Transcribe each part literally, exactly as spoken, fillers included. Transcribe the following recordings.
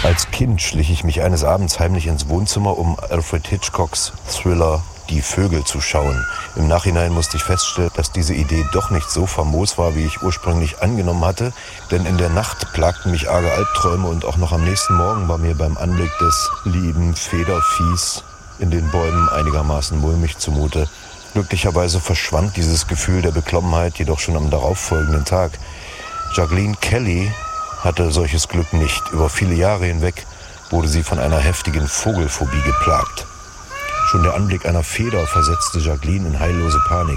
Als Kind schlich ich mich eines Abends heimlich ins Wohnzimmer, um Alfred Hitchcocks Thriller Die Vögel zu schauen. Im Nachhinein musste ich feststellen, dass diese Idee doch nicht so famos war, wie ich ursprünglich angenommen hatte, denn in der Nacht plagten mich arge Albträume und auch noch am nächsten Morgen war mir beim Anblick des lieben Federviehs in den Bäumen einigermaßen mulmig zumute. Glücklicherweise verschwand dieses Gefühl der Beklommenheit jedoch schon am darauffolgenden Tag. Jacqueline Kelly hatte solches Glück nicht. Über viele Jahre hinweg wurde sie von einer heftigen Vogelphobie geplagt. Schon der Anblick einer Feder versetzte Jacqueline in heillose Panik.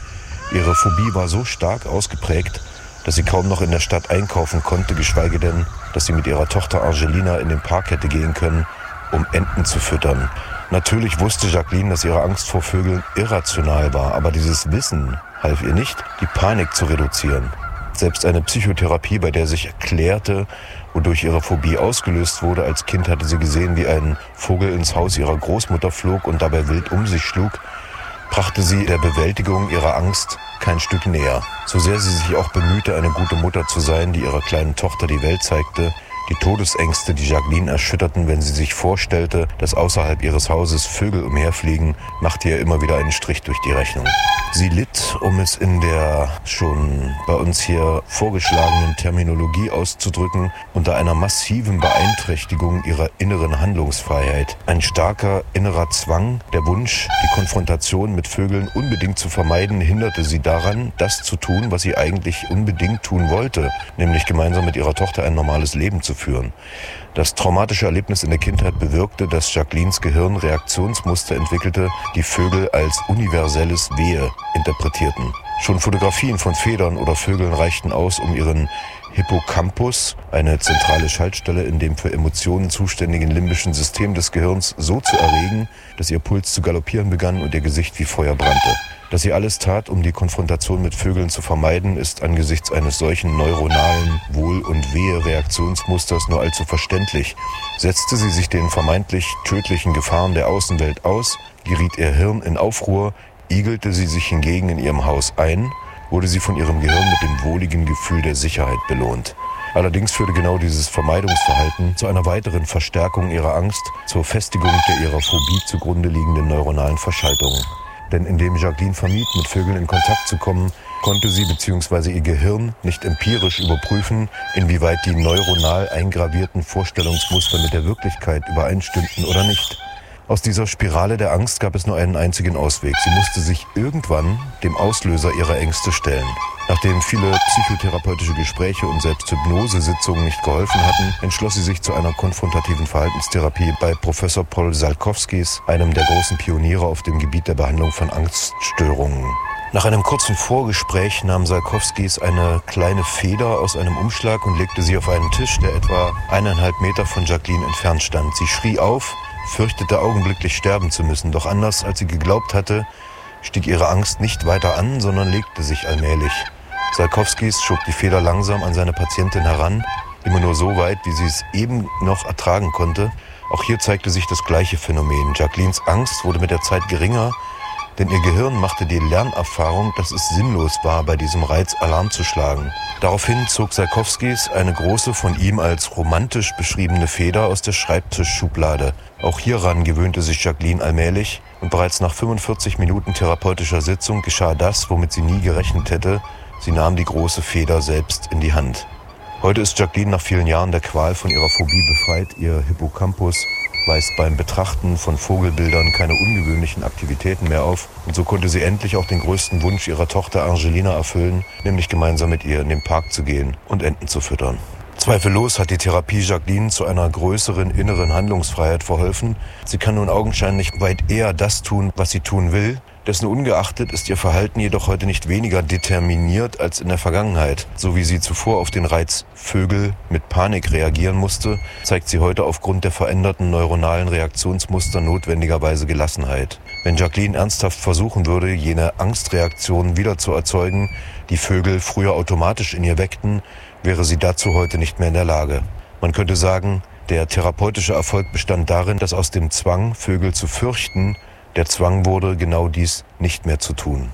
Ihre Phobie war so stark ausgeprägt, dass sie kaum noch in der Stadt einkaufen konnte, geschweige denn, dass sie mit ihrer Tochter Angelina in den Park hätte gehen können, um Enten zu füttern. Natürlich wusste Jacqueline, dass ihre Angst vor Vögeln irrational war, aber dieses Wissen half ihr nicht, die Panik zu reduzieren. Selbst eine Psychotherapie, bei der sich erklärte, wodurch ihre Phobie ausgelöst wurde. Als Kind hatte sie gesehen, wie ein Vogel ins Haus ihrer Großmutter flog und dabei wild um sich schlug, brachte sie der Bewältigung ihrer Angst kein Stück näher. So sehr sie sich auch bemühte, eine gute Mutter zu sein, die ihrer kleinen Tochter die Welt zeigte, die Todesängste, die Jacqueline erschütterten, wenn sie sich vorstellte, dass außerhalb ihres Hauses Vögel umherfliegen, machte ihr immer wieder einen Strich durch die Rechnung. Sie litt, um es in der schon bei uns hier vorgeschlagenen Terminologie auszudrücken, unter einer massiven Beeinträchtigung ihrer inneren Handlungsfreiheit. Ein starker innerer Zwang, der Wunsch, die Konfrontation mit Vögeln unbedingt zu vermeiden, hinderte sie daran, das zu tun, was sie eigentlich unbedingt tun wollte, nämlich gemeinsam mit ihrer Tochter ein normales Leben zu führen. Das traumatische Erlebnis in der Kindheit bewirkte, dass Jacquelines Gehirn Reaktionsmuster entwickelte, die Vögel als universelles Wehe interpretierten. Schon Fotografien von Federn oder Vögeln reichten aus, um ihren Hippocampus, eine zentrale Schaltstelle in dem für Emotionen zuständigen limbischen System des Gehirns, so zu erregen, dass ihr Puls zu galoppieren begann und ihr Gesicht wie Feuer brannte. Dass sie alles tat, um die Konfrontation mit Vögeln zu vermeiden, ist angesichts eines solchen neuronalen Wohl- und Wehe-Reaktionsmusters nur allzu verständlich. Setzte sie sich den vermeintlich tödlichen Gefahren der Außenwelt aus, geriet ihr Hirn in Aufruhr, igelte sie sich hingegen in ihrem Haus ein, wurde sie von ihrem Gehirn mit dem wohligen Gefühl der Sicherheit belohnt. Allerdings führte genau dieses Vermeidungsverhalten zu einer weiteren Verstärkung ihrer Angst, zur Festigung der ihrer Phobie zugrunde liegenden neuronalen Verschaltungen. Denn indem Jacqueline vermied, mit Vögeln in Kontakt zu kommen, konnte sie bzw. ihr Gehirn nicht empirisch überprüfen, inwieweit die neuronal eingravierten Vorstellungsmuster mit der Wirklichkeit übereinstimmten oder nicht. Aus dieser Spirale der Angst gab es nur einen einzigen Ausweg. Sie musste sich irgendwann dem Auslöser ihrer Ängste stellen. Nachdem viele psychotherapeutische Gespräche und selbst Hypnosesitzungen nicht geholfen hatten, entschloss sie sich zu einer konfrontativen Verhaltenstherapie bei Professor Paul Salkowskis, einem der großen Pioniere auf dem Gebiet der Behandlung von Angststörungen. Nach einem kurzen Vorgespräch nahm Salkowskis eine kleine Feder aus einem Umschlag und legte sie auf einen Tisch, der etwa eineinhalb Meter von Jacqueline entfernt stand. Sie schrie auf, fürchtete augenblicklich sterben zu müssen, doch anders als sie geglaubt hatte, stieg ihre Angst nicht weiter an, sondern legte sich allmählich. Salkowskis schob die Feder langsam an seine Patientin heran, immer nur so weit, wie sie es eben noch ertragen konnte. Auch hier zeigte sich das gleiche Phänomen. Jacquelines Angst wurde mit der Zeit geringer, denn ihr Gehirn machte die Lernerfahrung, dass es sinnlos war, bei diesem Reiz Alarm zu schlagen. Daraufhin zog Salkowskis eine große, von ihm als romantisch beschriebene Feder aus der Schreibtischschublade. Auch hieran gewöhnte sich Jacqueline allmählich und bereits nach fünfundvierzig Minuten therapeutischer Sitzung geschah das, womit sie nie gerechnet hätte. Sie nahm die große Feder selbst in die Hand. Heute ist Jacqueline nach vielen Jahren der Qual von ihrer Phobie befreit. Ihr Hippocampus weist beim Betrachten von Vogelbildern keine ungewöhnlichen Aktivitäten mehr auf. Und so konnte sie endlich auch den größten Wunsch ihrer Tochter Angelina erfüllen, nämlich gemeinsam mit ihr in den Park zu gehen und Enten zu füttern. Zweifellos hat die Therapie Jacqueline zu einer größeren inneren Handlungsfreiheit verholfen. Sie kann nun augenscheinlich weit eher das tun, was sie tun will. Dessen ungeachtet ist ihr Verhalten jedoch heute nicht weniger determiniert als in der Vergangenheit. So wie sie zuvor auf den Reiz Vögel mit Panik reagieren musste, zeigt sie heute aufgrund der veränderten neuronalen Reaktionsmuster notwendigerweise Gelassenheit. Wenn Jacqueline ernsthaft versuchen würde, jene Angstreaktionen wieder zu erzeugen, die Vögel früher automatisch in ihr weckten, wäre sie dazu heute nicht mehr in der Lage. Man könnte sagen, der therapeutische Erfolg bestand darin, dass aus dem Zwang, Vögel zu fürchten, der Zwang wurde, genau dies nicht mehr zu tun.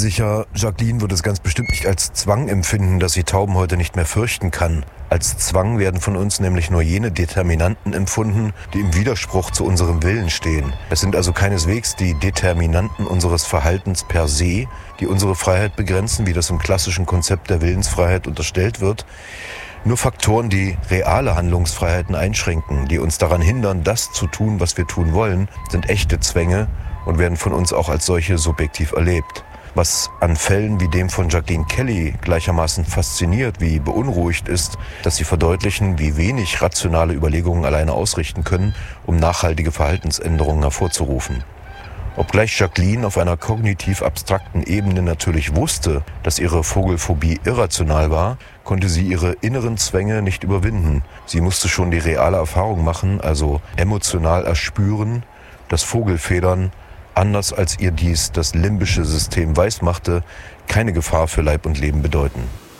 sicher, Jacqueline wird es ganz bestimmt nicht als Zwang empfinden, dass sie Tauben heute nicht mehr fürchten kann. Als Zwang werden von uns nämlich nur jene Determinanten empfunden, die im Widerspruch zu unserem Willen stehen. Es sind also keineswegs die Determinanten unseres Verhaltens per se, die unsere Freiheit begrenzen, wie das im klassischen Konzept der Willensfreiheit unterstellt wird. Nur Faktoren, die reale Handlungsfreiheiten einschränken, die uns daran hindern, das zu tun, was wir tun wollen, sind echte Zwänge und werden von uns auch als solche subjektiv erlebt. Was an Fällen wie dem von Jacqueline Kelly gleichermaßen fasziniert wie beunruhigt ist, dass sie verdeutlichen, wie wenig rationale Überlegungen alleine ausrichten können, um nachhaltige Verhaltensänderungen hervorzurufen. Obgleich Jacqueline auf einer kognitiv abstrakten Ebene natürlich wusste, dass ihre Vogelphobie irrational war, konnte sie ihre inneren Zwänge nicht überwinden. Sie musste schon die reale Erfahrung machen, also emotional erspüren, dass Vogelfedern, anders als ihr dies das limbische System weismachte, keine Gefahr für Leib und Leben bedeuten.